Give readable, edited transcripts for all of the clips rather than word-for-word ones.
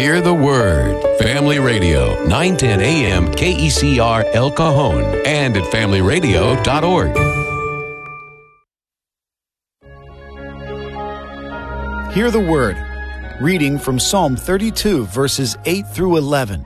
Hear the Word. Family Radio, 910 AM KECR El Cajon and at familyradio.org. Hear the Word. Reading from Psalm 32, verses 8 through 11.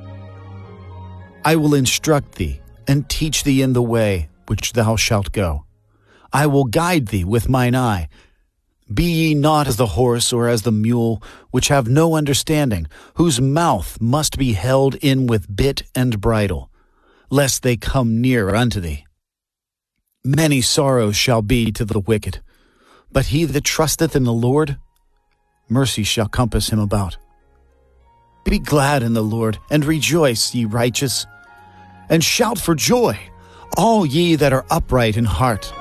I will instruct thee and teach thee in the way which thou shalt go. I will guide thee with mine eye. Be ye not as the horse or as the mule, which have no understanding, whose mouth must be held in with bit and bridle, lest they come near unto thee. Many sorrows shall be to the wicked, but he that trusteth in the Lord, mercy shall compass him about. Be glad in the Lord, and rejoice, ye righteous, and shout for joy, all ye that are upright in heart.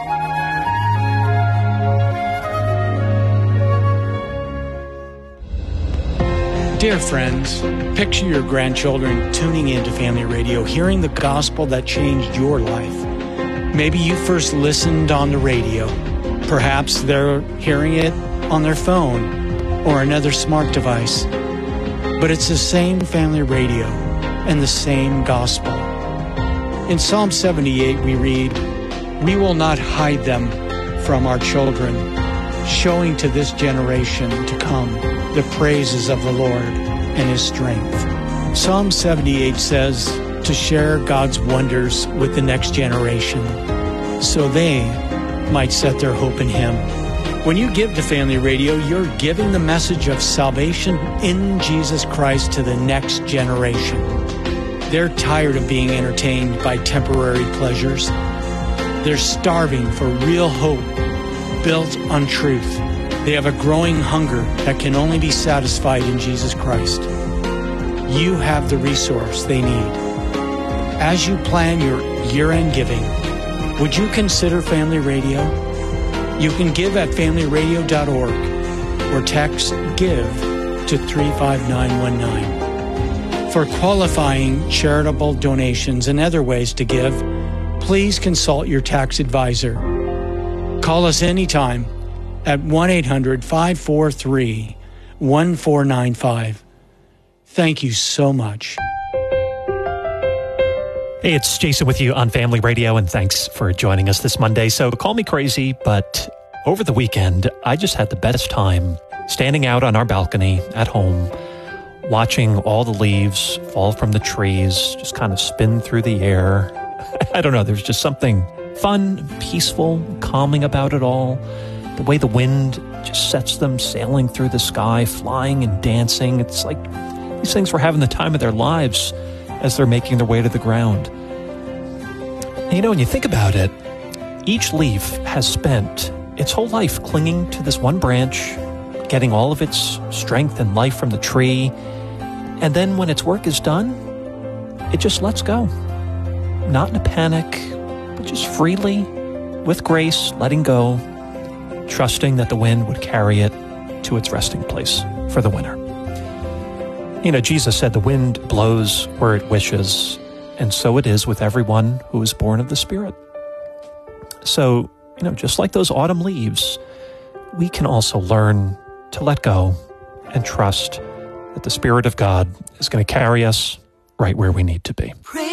Dear friends, picture your grandchildren tuning into Family Radio, hearing the gospel that changed your life. Maybe you first listened on the radio. Perhaps they're hearing it on their phone or another smart device. But it's the same Family Radio and the same gospel. In Psalm 78 we read, "We will not hide them from our children, showing to this generation to come the praises of the Lord and His strength." Psalm 78 says to share God's wonders with the next generation so they might set their hope in Him. When you give to Family Radio, you're giving the message of salvation in Jesus Christ to the next generation. They're tired of being entertained by temporary pleasures. They're starving for real hope built on truth. They have a growing hunger that can only be satisfied in Jesus Christ. You have the resource they need. As you plan your year-end giving, would you consider Family Radio? You can give at familyradio.org or text GIVE to 35919. For qualifying charitable donations and other ways to give, please consult your tax advisor. Call us anytime at 1-800-543-1495. Thank you so much. Hey, it's Jason with you on Family Radio, and thanks for joining us this Monday. So call me crazy, but over the weekend, I just had the best time standing out on our balcony at home, watching all the leaves fall from the trees, just kind of spin through the air. I don't know, there's just something fun, peaceful, calming about it all. The way the wind just sets them sailing through the sky, flying and dancing. It's like these things were having the time of their lives as they're making their way to the ground. And you know, when you think about it, each leaf has spent its whole life clinging to this one branch, getting all of its strength and life from the tree. And then when its work is done, it just lets go. Not in a panic, but just freely, with grace, letting go, trusting that the wind would carry it to its resting place for the winter. You know, Jesus said the wind blows where it wishes, and so it is with everyone who is born of the Spirit. So, you know, just like those autumn leaves, we can also learn to let go and trust that the Spirit of God is going to carry us right where we need to be.